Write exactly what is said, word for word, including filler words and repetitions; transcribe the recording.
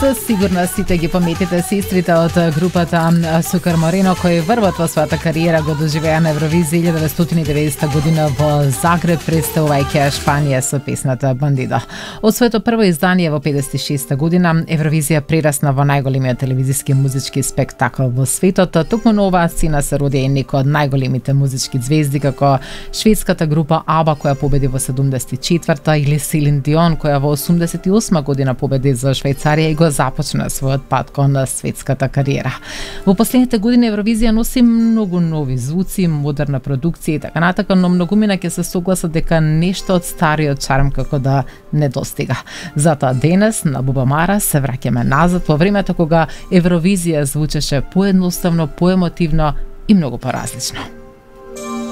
Со сигурност сите ги пометите сестрите од групата Сукар Морено, кои врвот во својата кариера го доживеа на Евровизија илјада деветстотини и деветдесета година во Загреб, представувајќи Шпанија со песната Бандидо. Од своето прво издание во педесет и шеста година, Евровизија прерасна во најголемиот телевизиски музички спектакл во светот. Токму на оваа сцена се роди и некои од најголемите музички звезди, како шведската група Аба, која победи во седумдесет и четврта, или Селин Дион, која во осумдесет и осма година победи за Швајцарија и го започна својот пат кон светската кариера. Во последните години Евровизија носи многу нови звуци, модерна продукција и така натака, но многумина ќе се согласат дека нешто од стариот чарм како да недостига. Затоа денес на Бубамара се враќаме назад во времето кога Евровизија звучеше поедноставно, поемотивно и многу поразлично.